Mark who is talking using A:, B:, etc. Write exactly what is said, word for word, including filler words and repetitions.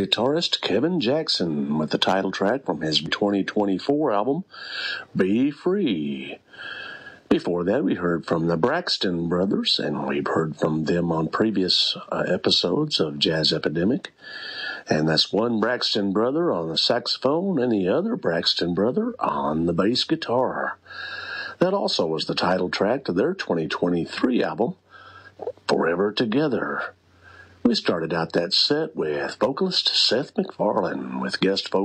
A: guitarist Kevin Jackson with the title track from his twenty twenty-four album, Be Free. Before that, we heard from the Braxton Brothers, and we've heard from them on previous uh, episodes of Jazz Epidemic. And that's one Braxton brother on the saxophone and the other Braxton brother on the bass guitar. That also was the title track to their twenty twenty-three album, Forever Together. We started out that set with vocalist Seth MacFarlane with guest vocals